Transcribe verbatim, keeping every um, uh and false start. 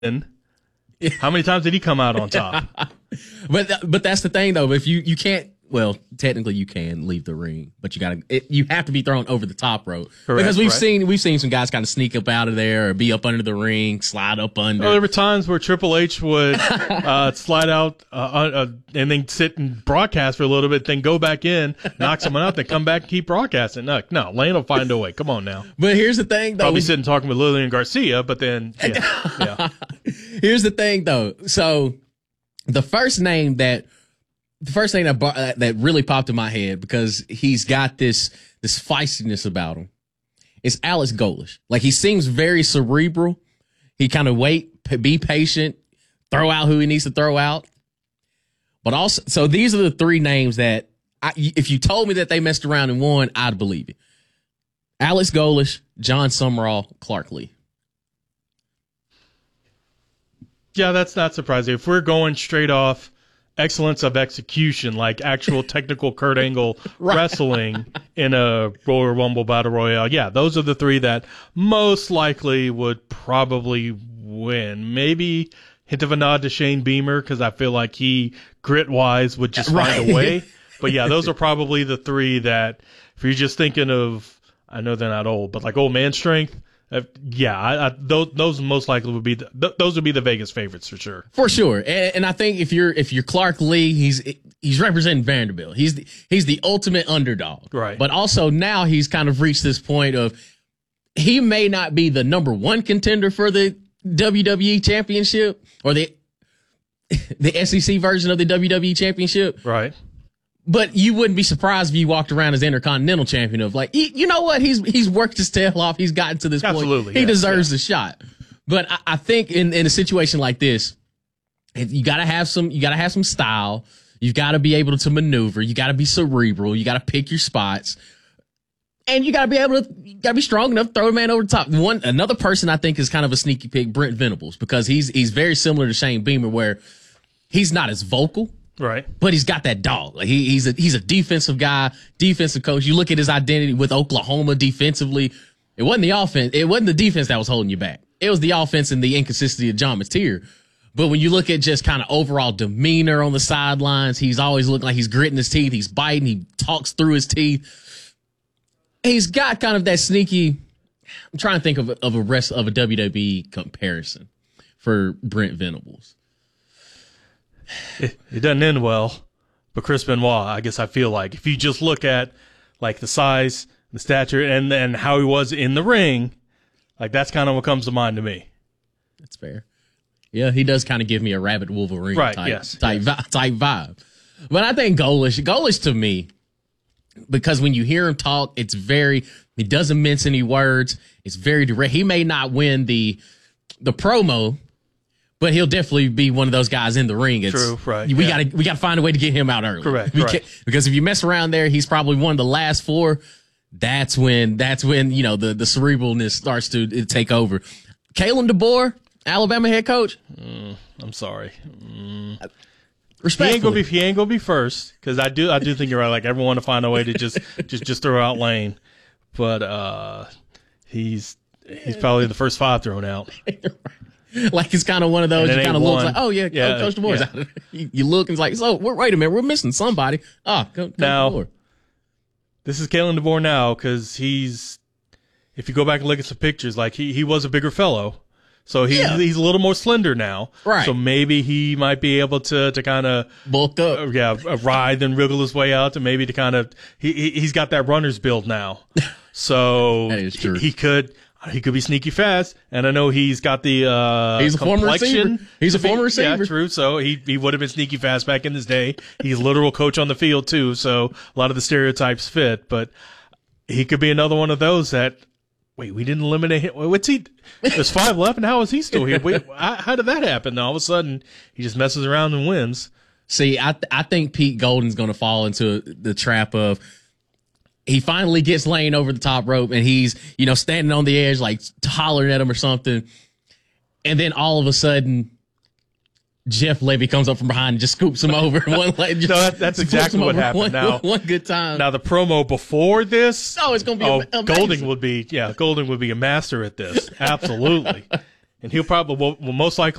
how many times did he come out on top? but but that's the thing though. If you you can't. Well, technically you can leave the ring, but you gotta, it, you have to be thrown over the top rope. Correct, because we've right. seen, we've seen some guys kind of sneak up out of there or be up under the ring, slide up under. Well, there were times where Triple H would, uh, slide out, uh, uh, and then sit and broadcast for a little bit, then go back in, knock someone out, then come back and keep broadcasting. No, no, Lane will find a way. Come on now. But here's the thing though. Probably sitting talking with Lillian Garcia, but then, yeah. yeah. Here's the thing though. So the first name that, The first thing that that really popped in my head, because he's got this this feistiness about him, is Alex Golish. Like, he seems very cerebral. He kind of wait, be patient, throw out who he needs to throw out. But also, so these are the three names that, I, if you told me that they messed around and won, I'd believe it. Alex Golish, John Summerall, Clark Lee. Yeah, that's not surprising. If we're going straight off excellence of execution, like actual technical Kurt Angle right. wrestling in a Royal Rumble Battle Royale. Yeah, those are the three that most likely would probably win. Maybe hint of a nod to Shane Beamer, because I feel like he, grit-wise, would just right. find a way. But yeah, those are probably the three that, if you're just thinking of, I know they're not old, but like old man strength, Uh, yeah, I, I, those, those most likely would be the, th- those would be the Vegas favorites for sure. For sure, and, and I think if you're if you're Clark Lee, he's he's representing Vanderbilt. He's the, he's the ultimate underdog, right? But also now he's kind of reached this point of he may not be the number one contender for the W W E Championship or the the S E C version of the W W E Championship, right? But you wouldn't be surprised if you walked around as Intercontinental Champion of like, you know what? He's he's worked his tail off. He's gotten to this Absolutely, point. He yes, deserves yeah. the shot. But I, I think in, in a situation like this, you gotta have some you gotta have some style. You've got to be able to maneuver. You got to be cerebral. You got to pick your spots, and you got to be able to you got to be strong enough to throw a man over the top. One another person I think is kind of a sneaky pick, Brent Venables, because he's he's very similar to Shane Beamer, where he's not as vocal. Right. But he's got that dog. Like he, he's a he's a defensive guy, defensive coach. You look at his identity with Oklahoma defensively. It wasn't the offense. It wasn't the defense that was holding you back. It was the offense and the inconsistency of John Mateer. But when you look at just kind of overall demeanor on the sidelines, he's always looking like he's gritting his teeth. He's biting. He talks through his teeth. He's got kind of that sneaky. I'm trying to think of of a rest of a W W E comparison for Brent Venables. It, it doesn't end well, but Chris Benoit, I guess I feel like if you just look at like the size, the stature, and then how he was in the ring, like that's kind of what comes to mind to me. That's fair. Yeah, he does kind of give me a Rabbit Wolverine right, type yes, type, yes. type vibe. But I think Golish, Golish to me, because when you hear him talk, it's very, he doesn't mince any words. It's very direct. He may not win the the promo, but he'll definitely be one of those guys in the ring. It's, True, right. We yeah. gotta we gotta find a way to get him out early. Correct, we right. Because if you mess around there, he's probably one of the last four. That's when that's when you know the the cerebralness starts to take over. Kalen DeBoer, Alabama head coach. Mm, I'm sorry. Mm. Respectfully. He ain't gonna be he ain't gonna be first, because I do I do think you're right. Like everyone to find a way to just just just throw out Lane, but uh, he's he's probably the first five thrown out. Like it's kind of one of those, you kind of look like, oh yeah, yeah Coach DeBoer's yeah. out there. You, you look and it's like, so wait a minute, we're missing somebody. Ah, oh, Coach now, DeBoer. This is Kalen DeBoer now, because he's, if you go back and look at some pictures, like he, he was a bigger fellow. So he, yeah. he's a little more slender now. Right. So maybe he might be able to, to kind of bulk up. Uh, yeah, uh, ride and wriggle his way out to maybe to kind of, he, he, he's got that runner's build now. So that is true. He, he could, he could be sneaky fast, and I know he's got the uh he's a former receiver. He's a be, former receiver. Yeah, true. So he he would have been sneaky fast back in his day. He's a literal coach on the field too. So a lot of the stereotypes fit, but he could be another one of those that. Wait, we didn't eliminate him. What's he? There's five left, and how is he still here? Wait, how did that happen? All of a sudden, he just messes around and wins. See, I th- I think Pete Golden's going to fall into the trap of. He finally gets Lane over the top rope, and he's, you know, standing on the edge, like hollering at him or something. And then all of a sudden, Jeff Levy comes up from behind and just scoops him over. One leg, just no, that, that's exactly what happened. One, now, one good time. Now, the promo before this, oh, it's going to be oh, amazing. Golden would be, yeah, Golden would be a master at this. Absolutely. and he'll probably will, will most likely